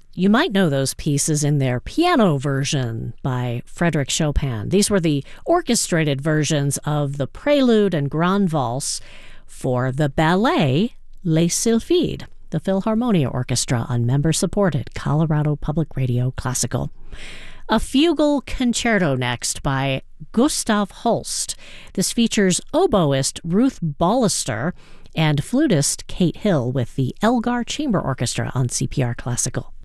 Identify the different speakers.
Speaker 1: You might know those pieces in their piano version by Frédéric Chopin. These were the orchestrated versions of the Prelude and Grand Valse for the ballet Les Sylphides, the Philharmonia Orchestra on member-supported Colorado Public Radio Classical. A fugal concerto next by Gustav Holst. This features oboist Ruth Ballister and flutist Kate Hill with the Elgar Chamber Orchestra on CPR Classical.